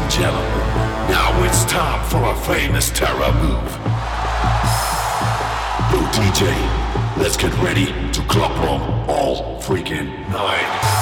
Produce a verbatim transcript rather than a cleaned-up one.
and gentlemen, now it's time for a famous terror move. Blue D J, let's get ready to club 'em all freaking night.